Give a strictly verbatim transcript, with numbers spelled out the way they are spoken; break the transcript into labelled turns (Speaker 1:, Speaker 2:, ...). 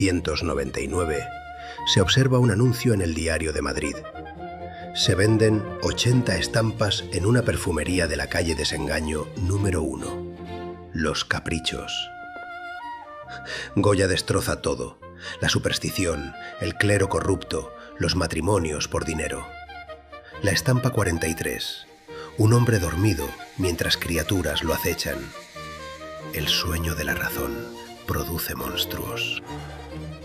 Speaker 1: novecientos noventa y nueve, se observa un anuncio en el Diario de Madrid. Se venden ochenta estampas en una perfumería de la calle Desengaño número uno. Los Caprichos. Goya destroza todo: la superstición, el clero corrupto, los matrimonios por dinero. La estampa cuarenta y tres. Un hombre dormido mientras criaturas lo acechan. El sueño de la razón produce monstruos.